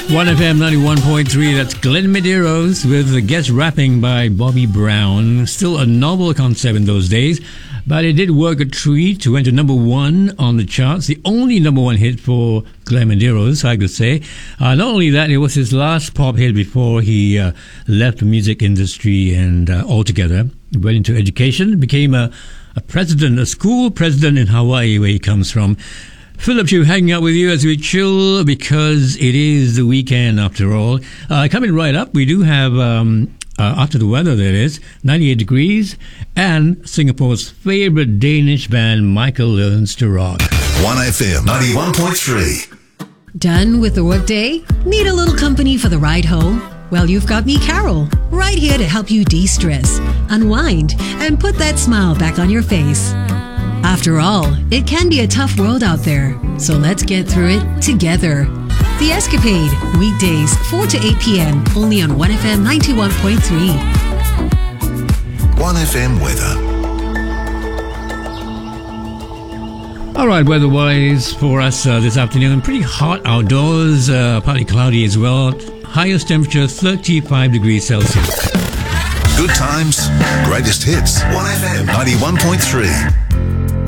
1FM 91.3, that's Glenn Medeiros with the guest rapping by Bobby Brown. Still a novel concept in those days, but it did work a treat. Went to number one on the charts, the only number one hit for Glenn Medeiros, I could say. Not only that, it was his last pop hit before he left the music industry and altogether went into education, became a president, a school president in Hawaii, where he comes from. Philip Chu hanging out with you as we chill because it is the weekend after all. Coming right up, we do have, after the weather that is, 98 degrees and Singapore's favorite Danish band, Michael Learns to Rock. 1FM 91.3. Done with the workday? Need a little company for the ride home? Well, you've got me, Carol, right here to help you de-stress, unwind, and put that smile back on your face. After all, it can be a tough world out there, so let's get through it together. The Escapade, weekdays 4 to 8 p.m. only on 1FM 91.3. 1FM weather. All right, weather-wise for us this afternoon, pretty hot outdoors, partly cloudy as well. Highest temperature 35 degrees Celsius. Good times, greatest hits. 1FM 91.3.